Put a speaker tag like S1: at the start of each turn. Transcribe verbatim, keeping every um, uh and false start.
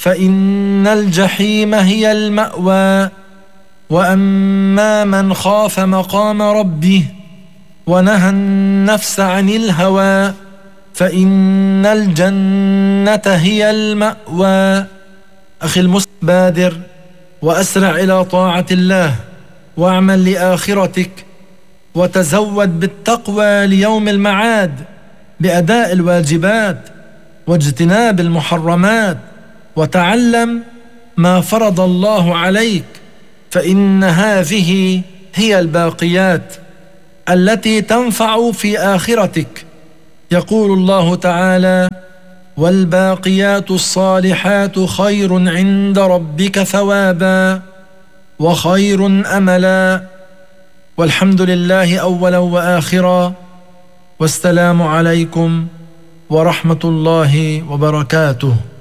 S1: فإن الجحيم هي المأوى. وأما من خاف مقام ربه ونهى النفس عن الهوى فإن الجنة هي المأوى. أخي المسلم، بادر وأسرع إلى طاعة الله، واعمل لآخرتك، وتزود بالتقوى ليوم المعاد بأداء الواجبات واجتناب المحرمات، وتعلم ما فرض الله عليك، فإن هذه هي الباقيات التي تنفع في آخرتك. يقول الله تعالى: والباقيات الصالحات خير عند ربك ثوابا وخير أملا. والحمد لله أولا وآخرا، والسلام عليكم ورحمة الله وبركاته.